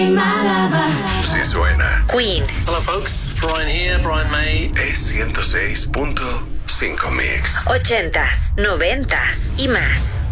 Sí suena. Queen. Hello folks, Brian here, Brian May. Es 106.5 Mix. 80s, 90s y más.